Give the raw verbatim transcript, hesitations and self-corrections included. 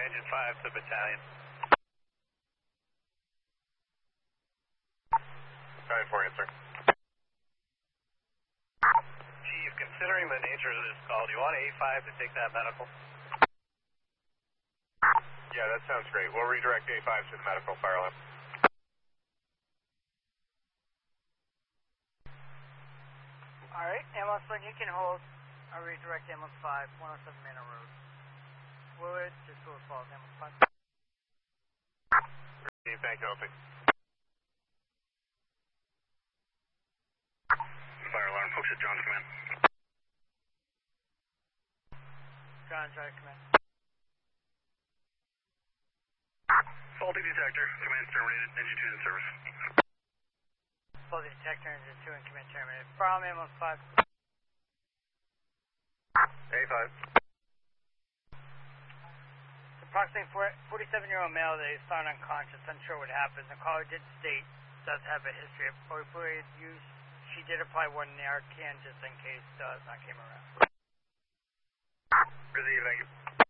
Engine five to battalion. Battalion four, yes, sir. Chief, considering the nature of this call, do you want A five to take that medical? Yeah, that sounds great. We'll redirect A five to the medical fire alarm. Alright, ambulance one, you can hold. I'll redirect ambulance five, one oh seven Manor Road. Fluid, just Lewis Falls, ambulance five. Thank you, Opie. Fire alarm, folks at John's command. John, try to command. Faulty detector, command terminated, engine two in service. Faulty detector, engine two in command terminated. Fire alarm, ambulance five. A five. Approximately forty-seven-year-old male that is found unconscious, unsure what happened. The caller did state does have a history of opioid use. She did apply one Narcan just in case uh, it's not came around. Busy, thank you.